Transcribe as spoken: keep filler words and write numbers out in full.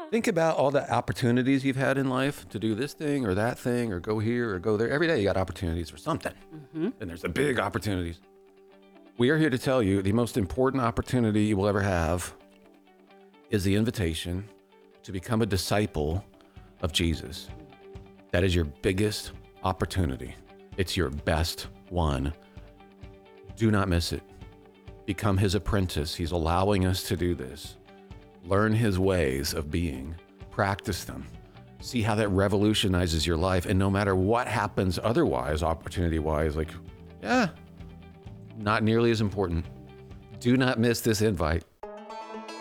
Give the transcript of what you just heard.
Think about all the opportunities you've had in life to do this thing or that thing or go here or go there. Every day you got opportunities for something. Mm-hmm. And there's the big opportunities. We are here to tell you the most important opportunity you will ever have is the invitation to become a disciple of Jesus. That is your biggest opportunity. It's your best one. Do not miss it. Become his apprentice. He's allowing us to do this. Learn his ways of being. Practice them. See how that revolutionizes your life. And no matter what happens otherwise, opportunity-wise, like, yeah, not nearly as important. Do not miss this invite.